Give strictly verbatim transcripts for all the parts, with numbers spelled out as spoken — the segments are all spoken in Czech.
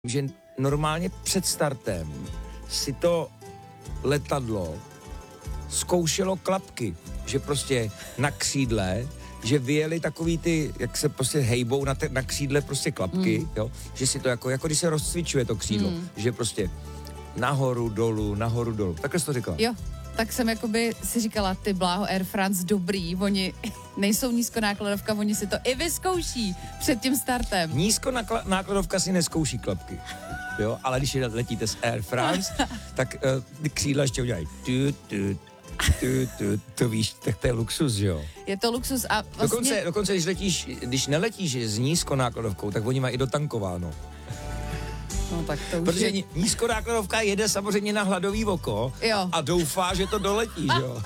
že normálně před startem si to letadlo zkoušelo klapky, že prostě na křídle, že vyjeli takový ty, jak se prostě hejbou na, te, na křídle prostě klapky, mm. jo, že si to jako, jako když se rozcvičuje to křídlo, mm. že prostě nahoru, dolů, nahoru, dolů. Takhle jsi to říkala? Jo, tak jsem jakoby si říkala, ty bláho, Air France dobrý, oni nejsou nízkonákladovka, oni si to i vyzkouší před tím startem. Nízkonákladovka si neskouší klapky, jo, ale když letíte z Air France, tak uh, ty křídla ještě udělají tu, tu, tu, tu, to víš, tak to je luxus, jo. Je to luxus a vlastně... Dokonce, dokonce když letíš, když neletíš s nízkonákladovkou, tak oni mají i dotankováno. No tak to už Protože je... nízkonákladovka jede samozřejmě na hladový oko a, a doufá, že to doletí, že jo.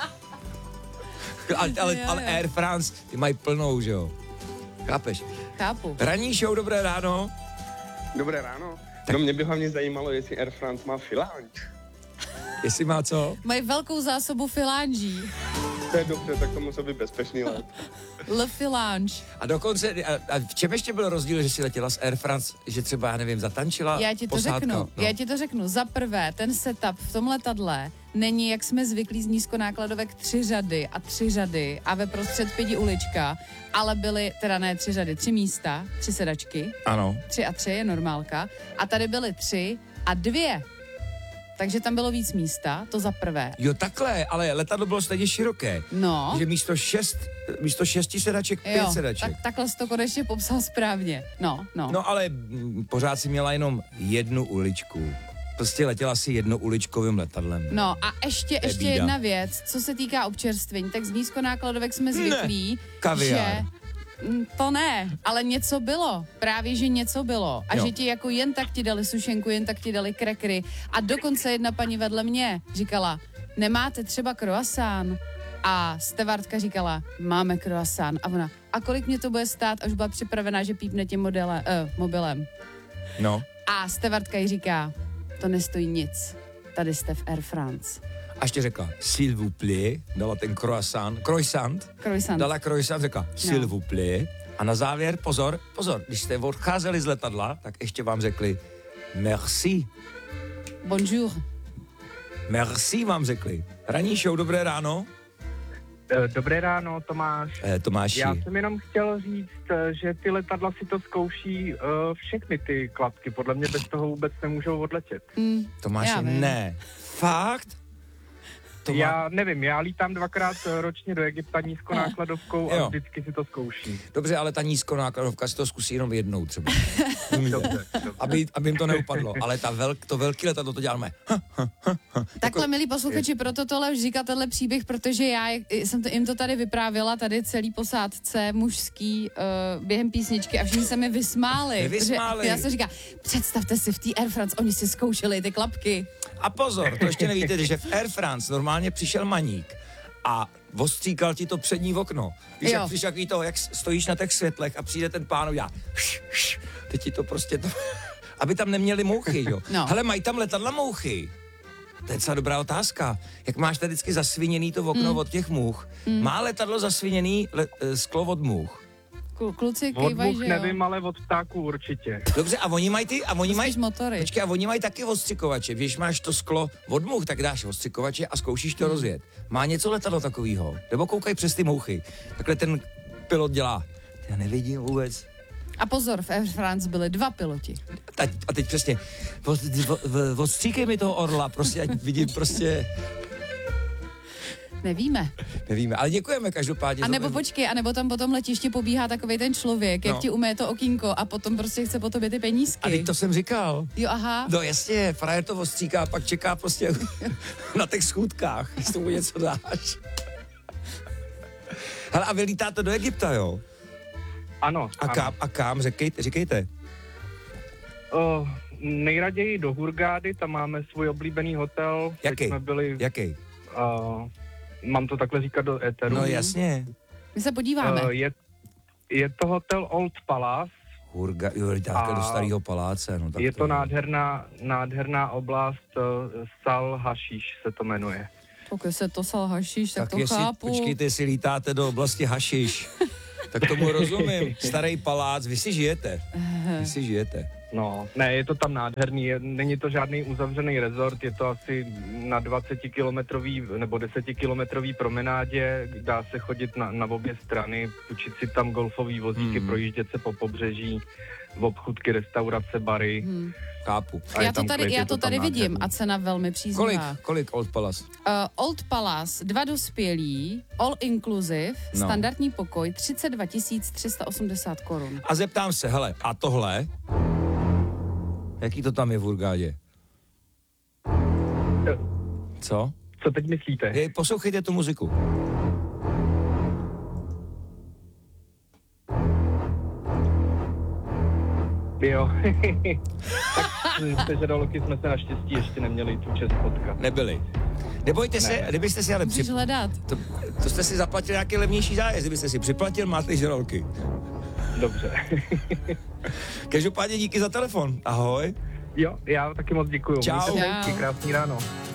ale, ale, ale Air France, ty mají plnou, že jo. Chápeš? Chápu. Ranní show, dobré ráno. Dobré ráno. Tak... No mě by hlavně zajímalo, jestli Air France má filanč. Jestli má co? Mají velkou zásobu filánží. To je dobře, tak to musí být bezpečný let. Le filanč. A dokonce, a, a v čem ještě byl rozdíl, že si letěla z Air France, že třeba, já nevím, zatančila Já ti to posádka? řeknu, no. já ti to řeknu. Za prvé, ten setup v tom letadle není, jak jsme zvyklí z nízkonákladovek, tři řady a tři řady a ve prostřed pěti ulička, ale byly, teda ne tři řady, tři místa, tři sedačky. Ano. Tři a tři je normálka. A tady byly tři a dvě. Takže tam bylo víc místa, to za prvé. Jo, takhle, ale letadlo bylo stejně široké. No. Že místo šest, místo šesti sedaček, pět jo, sedaček. Tak, takhle jsi to konečně popsal správně. No, no. No ale m, pořád si měla jenom jednu uličku. Prostě letěla si jednouličkovým letadlem. No a ještě, ještě bída. jedna věc, co se týká občerstvení, tak z nízkonákladovek jsme zvyklí, ne. Kaviár. že... To ne, ale něco bylo. Právě, že něco bylo. A jo. že ti jako jen tak ti dali sušenku, jen tak ti dali krekry. A dokonce jedna paní vedle mě říkala, nemáte třeba croissant? A stevardka říkala, máme croissant. A ona, a kolik mě to bude stát? A už byla připravená, že pípne tím modele, uh, mobilem. No. A stevardka jí říká, to nestojí nic. Tady jste v Air France. A ještě řekla, s'il vous plaît, dala ten croissant, croissant, croissant. dala croissant, řekla, s'il no. vous plaît. A na závěr, pozor, pozor, když jste odcházeli z letadla, tak ještě vám řekli, merci. Bonjour. Merci vám řekli. Ranní show, dobré ráno. Dobré ráno, Tomáš. Eh, Tomáši. Já jsem jenom chtěl říct, že ty letadla si to zkouší uh, všechny ty klapky. Podle mě bez toho vůbec nemůžou odletět. Mm, Tomáši, ne. Fakt? To má... Já nevím, já lítám dvakrát ročně do Egypta nízkonákladovkou a vždycky si to zkouší. Dobře, ale ta nízkonákladovka si to zkusí jenom jednou třeba. dobře, dobře. Aby, aby jim to neupadlo. Ale ta velk, to velký letadlo to děláme. Takhle, jako... milí posluchači, proto tohle už říká tenhle příběh, protože já jsem to, jim to tady vyprávěla, tady celý posádce mužský uh, během písničky a všichni se mi vysmáli. Vysmáli. Já jsem říká, představte si v té Air France, oni si zkoušeli ty klapky. A pozor, to ještě nevíte, že v Air France normálně přišel maník a ostříkal ti to přední okno. Víš, jak přišel takový to, jak stojíš na těch světlech a přijde ten pán a dělá š, š, teď ti to prostě to, aby tam neměli mouchy, jo. No. Hele, mají tam letadla mouchy? To je docela dobrá otázka. Jak máš tady vždycky zasviněný to okno mm. od těch mouch? Mm. Má letadlo zasviněný le, sklo od mouch? Kluci kejvaj, že jo? Od much nevím, ale od ptáků určitě. Dobře, a oni mají ty, a oni mají motory. Počkej, a oni mají taky odstřikovače. Když máš to sklo od much, tak dáš odstřikovače a zkoušíš to hmm. rozjet. Má něco letadlo takového? Nebo koukaj přes ty mouchy. Takhle ten pilot dělá. Já nevidím vůbec. A pozor, v Air France byli dva piloti. A, a teď přesně, od, od, odstříkej mi toho orla, prostě, ať vidím prostě... Nevíme. Nevíme, ale děkujeme každopádně. A nebo počkej, a nebo tam potom letiště pobíhá takovej ten člověk, jak no. ti umé to okýnko a potom prostě chce po tobě ty penízky. A teď to jsem říkal. Jo, aha. No jasně, frajer to ostříká a pak čeká prostě na těch schůdkách, jestli tomu něco dáš. Hele, a vy lítáte do Egypta, jo? Ano. A kam, a kam, říkejte, říkejte. Uh, nejraději do Hurgády, tam máme svůj oblíbený hotel. Jaký? Jsme byli, Jaký? Uh, mám to takhle říkat do éteru. No jasně. My se podíváme. Uh, je, je to hotel Old Palace. Hurga, jo, jdete do starého paláce. No, tak je to, to nádherná, nádherná oblast, uh, Sal Hašíš se to jmenuje. Pokud se to Sal Hašíš, tak, tak to jestli, chápu. Počkejte, jestli lítáte do oblasti Hašiš, tak tomu rozumím. Starý palác, vy si žijete. Vy si žijete. No, ne, je to tam nádherný, je, není to žádný uzavřený rezort, je to asi na dvacetikilometrový nebo desetikilometrový promenádě, dá se chodit na, na obě strany, půjčit si tam golfový vozíky, Hmm. projíždět se po pobřeží, v obchůdky, restaurace, bary. Hmm. Chápu. A je Já to tam tady, klid, já je to to tam tady vidím nádherný. a cena velmi Kolik, příznivá. kolik Old Palace? Uh, Old Palace, dva dospělí, all inclusive, No. standardní pokoj, třicet dva tisíc tři sta osmdesát korun. A zeptám se, hele, a tohle? Jaký to tam je v Hurgádě? Eh, Co? Co teď myslíte? Hej, poslouchejte tu muziku. Jo. Tak se žraloky jsme se naštěstí ještě neměli tu čest potkat. Nebyli. Nebojte se, Ne. kdybyste si ale Musíš přip... hledat. to, to jste si zaplatil nějaký levnější zájezd, kdybyste si připlatil, máte žralky. Dobře. Každopádně díky za telefon. Ahoj. Jo, já taky moc děkuju. Čau. Mějte se Čau. hezky, krásný ráno.